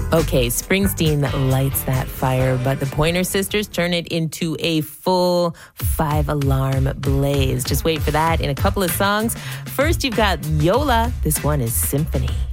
Okay, Springsteen lights that fire, but the Pointer Sisters turn it into a full 5-alarm blaze. Just wait for that in a couple of songs. First, you've got Yola. This one is Symphony.